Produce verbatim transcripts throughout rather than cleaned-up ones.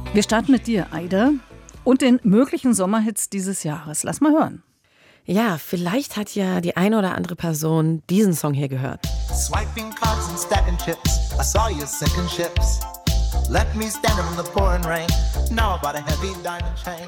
Wir starten mit dir, Aida, und den möglichen Sommerhits dieses Jahres. Lass mal hören. Ja, vielleicht hat ja die eine oder andere Person diesen Song hier gehört. Swiping cards and stacking chips. I saw you sinking ships. Left me standing in the pouring rain. Now I bought a heavy diamond chain.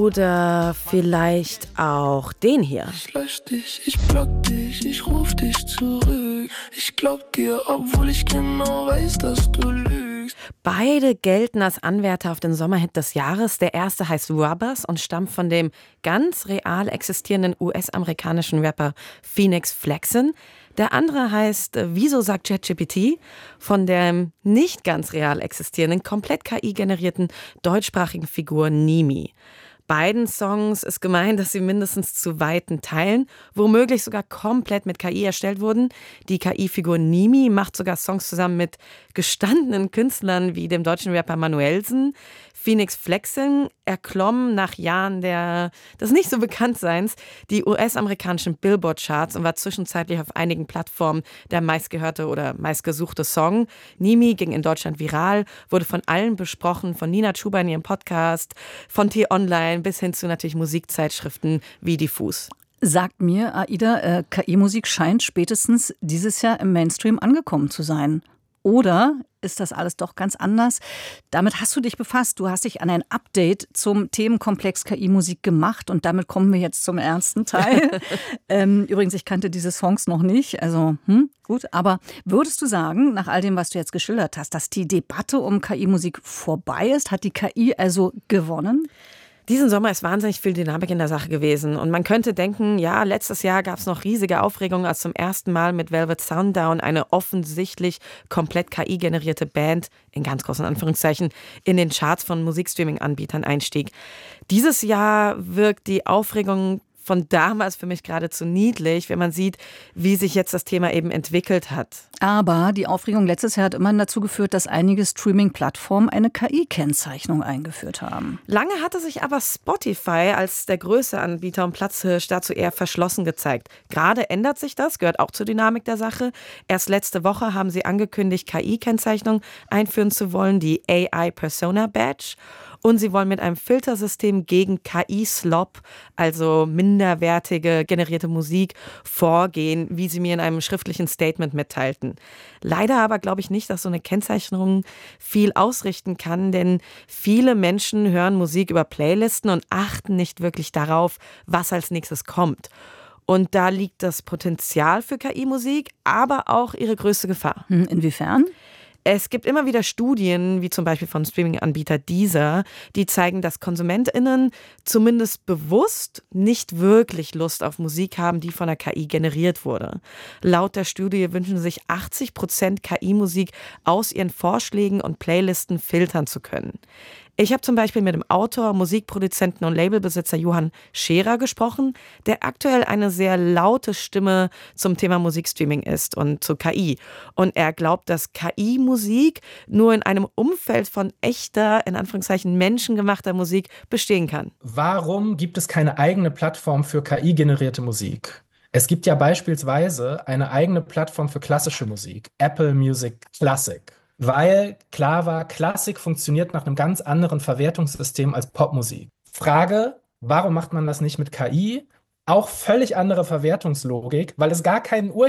Oder vielleicht auch den hier. Ich lösch dich, ich block dich, ich ruf dich zurück. Ich glaub dir, obwohl ich genau weiß, dass du lügst. Beide gelten als Anwärter auf den Sommerhit des Jahres. Der erste heißt Rubbers und stammt von dem ganz real existierenden U S-amerikanischen Rapper Phoenix Flexen. Der andere heißt Wieso sagt ChatGPT von der nicht ganz real existierenden, komplett K I-generierten deutschsprachigen Figur Nimi. Beiden Songs ist gemeint, dass sie mindestens zu weiten Teilen, womöglich sogar komplett mit K I erstellt wurden. Die K I-Figur Nimi macht sogar Songs zusammen mit gestandenen Künstlern wie dem deutschen Rapper Manuelsen. Phoenix Flexen erklomm nach Jahren der, des nicht so Bekanntseins die U S-amerikanischen Billboard-Charts und war zwischenzeitlich auf einigen Plattformen der meistgehörte oder meistgesuchte Song. Nimi ging in Deutschland viral, wurde von allen besprochen, von Nina Chuba in ihrem Podcast, von T-Online bis hin zu natürlich Musikzeitschriften wie Diffus. Sagt mir, Aida, äh, K I-Musik scheint spätestens dieses Jahr im Mainstream angekommen zu sein. Oder ist das alles doch ganz anders? Damit hast du dich befasst. Du hast dich an ein Update zum Themenkomplex K I-Musik gemacht. Und damit kommen wir jetzt zum ernsten Teil. ähm, übrigens, ich kannte diese Songs noch nicht. Also, hm, gut. Aber würdest du sagen, nach all dem, was du jetzt geschildert hast, dass die Debatte um K I-Musik vorbei ist? Hat die K I also gewonnen? Diesen Sommer ist wahnsinnig viel Dynamik in der Sache gewesen. Und man könnte denken, ja, letztes Jahr gab es noch riesige Aufregung, als zum ersten Mal mit Velvet Sundown eine offensichtlich komplett K I-generierte Band, in ganz großen Anführungszeichen, in den Charts von Musikstreaming-Anbietern einstieg. Dieses Jahr wirkt die Aufregung von damals für mich geradezu niedlich, wenn man sieht, wie sich jetzt das Thema eben entwickelt hat. Aber die Aufregung letztes Jahr hat immerhin dazu geführt, dass einige Streaming-Plattformen eine K I-Kennzeichnung eingeführt haben. Lange hatte sich aber Spotify als der größte Anbieter und Platzhirsch dazu eher verschlossen gezeigt. Gerade ändert sich das, gehört auch zur Dynamik der Sache. Erst letzte Woche haben sie angekündigt, K I-Kennzeichnung einführen zu wollen, die A I-Persona-Badge. Und sie wollen mit einem Filtersystem gegen K I-Slop, also minderwertige generierte Musik, vorgehen, wie sie mir in einem schriftlichen Statement mitteilten. Leider aber glaube ich nicht, dass so eine Kennzeichnung viel ausrichten kann, denn viele Menschen hören Musik über Playlisten und achten nicht wirklich darauf, was als nächstes kommt. Und da liegt das Potenzial für K I-Musik, aber auch ihre größte Gefahr. Inwiefern? Es gibt immer wieder Studien, wie zum Beispiel von Streaming-Anbieter Deezer, die zeigen, dass KonsumentInnen zumindest bewusst nicht wirklich Lust auf Musik haben, die von der K I generiert wurde. Laut der Studie wünschen sich achtzig Prozent K I-Musik aus ihren Vorschlägen und Playlisten filtern zu können. Ich habe zum Beispiel mit dem Autor, Musikproduzenten und Labelbesitzer Johann Scherer gesprochen, der aktuell eine sehr laute Stimme zum Thema Musikstreaming ist und zu K I. Und er glaubt, dass K I-Musik nur in einem Umfeld von echter, in Anführungszeichen menschengemachter Musik bestehen kann. Warum gibt es keine eigene Plattform für K I-generierte Musik? Es gibt ja beispielsweise eine eigene Plattform für klassische Musik, Apple Music Classic. Weil klar war, Klassik funktioniert nach einem ganz anderen Verwertungssystem als Popmusik. Frage, warum macht man das nicht mit K I? Auch völlig andere Verwertungslogik, weil es gar keinen Urheber